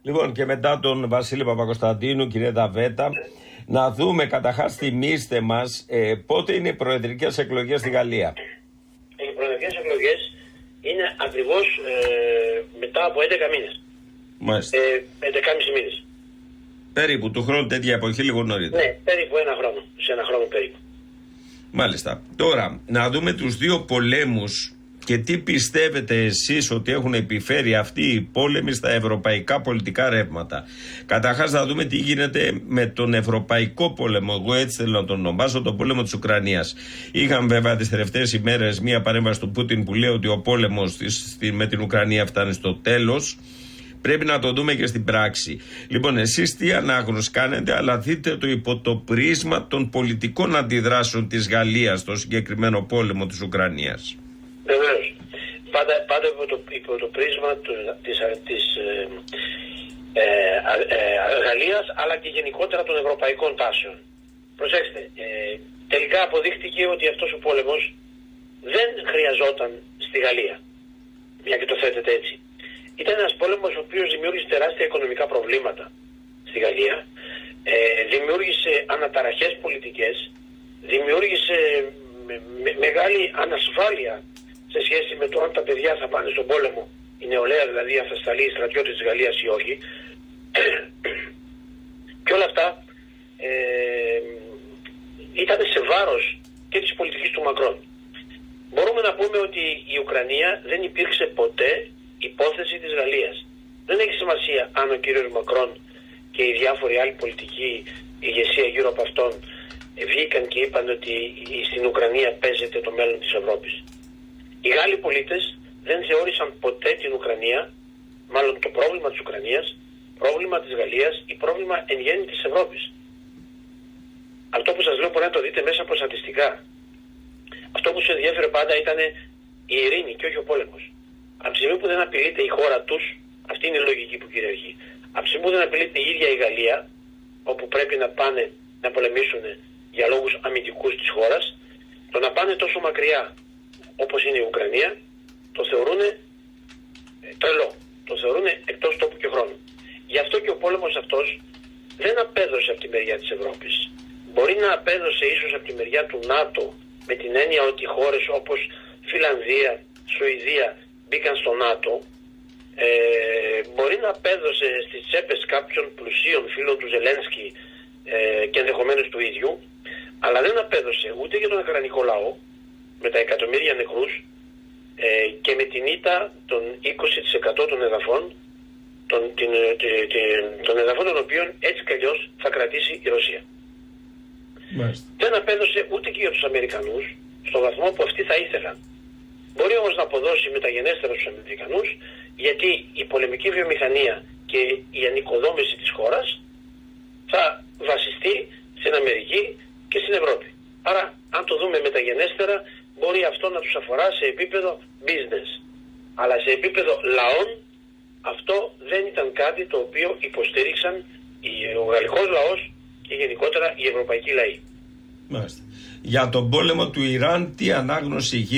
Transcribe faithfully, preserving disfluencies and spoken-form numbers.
Λοιπόν, και μετά τον Βασίλη Παπακοσταντίνου, κύριε Δαβέτα, να δούμε καταρχάς, θυμίστε μας ε, πότε είναι οι προεδρικές εκλογές στη Γαλλία. Οι προεδρικές εκλογές είναι ακριβώς ε, μετά από έντεκα μήνες. Μάλιστα. Ε, έντεκα και μισή μήνες. Περίπου του χρόνου τέτοια εποχή, λίγο νωρίτερα. Ναι, περίπου ένα χρόνο. Σε ένα χρόνο περίπου. Μάλιστα. Τώρα, να δούμε τους δύο πολέμους και τι πιστεύετε εσείς ότι έχουν επιφέρει αυτοί οι πόλεμοι στα ευρωπαϊκά πολιτικά ρεύματα. Καταρχάς να δούμε τι γίνεται με τον ευρωπαϊκό πόλεμο. Εγώ έτσι θέλω να τον ονομάσω, τον πόλεμο της Ουκρανίας. Είχαμε βέβαια τις τελευταίες ημέρες μία παρέμβαση του Πούτιν που λέει ότι ο πόλεμος με την Ουκρανία φτάνει στο τέλος. Πρέπει να το δούμε και στην πράξη. Λοιπόν, εσείς τι ανάγνωση κάνετε, αλλά δείτε το υπό το πρίσμα των πολιτικών αντιδράσεων της Γαλλίας στο συγκεκριμένο πόλεμο της Ουκρανίας. Βεβαίως. Πάντα, πάντα υπό, το, υπό το πρίσμα του, της, της ε, ε, ε, Γαλλίας, αλλά και γενικότερα των ευρωπαϊκών τάσεων. Προσέξτε, ε, τελικά αποδείχτηκε ότι αυτός ο πόλεμος δεν χρειαζόταν στη Γαλλία, μια και το θέτετε έτσι. Ήταν ένας πόλεμος ο οποίος δημιούργησε τεράστια οικονομικά προβλήματα στη Γαλλία, ε, δημιούργησε αναταραχές πολιτικές, δημιούργησε με, με, μεγάλη ανασφάλεια σε σχέση με το αν τα παιδιά θα πάνε στον πόλεμο, η νεολαία δηλαδή, αν θα σταλεί οι στρατιώτες της Γαλλίας ή όχι. Και όλα αυτά ε, ήταν σε βάρος και της πολιτικής του Μακρόν. Μπορούμε να πούμε ότι η Ουκρανία δεν υπήρξε ποτέ υπόθεση της Γαλλίας. Δεν έχει σημασία αν ο κύριος Μακρόν και οι διάφοροι άλλοι πολιτικοί ηγεσία γύρω από αυτόν βγήκαν και είπαν ότι στην Ουκρανία παίζεται το μέλλον της Ευρώπης. Οι Γάλλοι πολίτες δεν θεώρησαν ποτέ την Ουκρανία, μάλλον το πρόβλημα της Ουκρανίας, πρόβλημα της Γαλλίας ή πρόβλημα εν γέννη της Ευρώπης. Αυτό που σας λέω μπορεί να το δείτε μέσα από στατιστικά. Αυτό που σου ενδιέφερε πάντα ήταν η ειρήνη και όχι ο πόλεμος. Από τη στιγμή που δεν απειλείται η χώρα τους, αυτή είναι η λογική που κυριαρχεί. Από τη στιγμή που δεν απειλείται η ίδια η Γαλλία, όπου πρέπει να πάνε να πολεμήσουν για λόγους αμυντικούς της χώρας, το να πάνε τόσο μακριά όπως είναι η Ουκρανία, το θεωρούν τρελό. Το θεωρούν εκτός τόπου και χρόνου. Γι' αυτό και ο πόλεμος αυτός δεν απέδωσε από τη μεριά της Ευρώπης. Μπορεί να απέδωσε ίσως από τη μεριά του ΝΑΤΟ, με την έννοια ότι χώρες όπως Φιλανδία, Σουηδία μπήκαν στο ΝΑΤΟ. Ε, μπορεί να απέδωσε στις τσέπες κάποιων πλουσίων φίλων του Ζελένσκι ε, και ενδεχομένως του ίδιου, αλλά δεν απέδωσε ούτε για τον ουκρανικό λαό με τα εκατομμύρια νεκρούς ε, και με την ήττα των είκοσι τοις εκατό των εδαφών, των, την, την, την, των εδαφών των οποίων έτσι κι αλλιώς θα κρατήσει η Ρωσία. Μάλιστα. Δεν απέδωσε ούτε και για τους Αμερικανούς στο βαθμό που αυτοί θα ήθελαν. Μπορεί όμως να αποδώσει μεταγενέστερα στους Αμερικανούς, γιατί η πολεμική βιομηχανία και η ανοικοδόμηση της χώρας θα βασιστεί στην Αμερική και στην Ευρώπη. Άρα, αν το δούμε μεταγενέστερα, μπορεί αυτό να τους αφορά σε επίπεδο business. Αλλά σε επίπεδο λαών, αυτό δεν ήταν κάτι το οποίο υποστήριξαν ο γαλλικός λαός και γενικότερα οι ευρωπαϊκοί λαοί. Μάλιστα. Για τον πόλεμο του Ιράν, τι ανάγνωση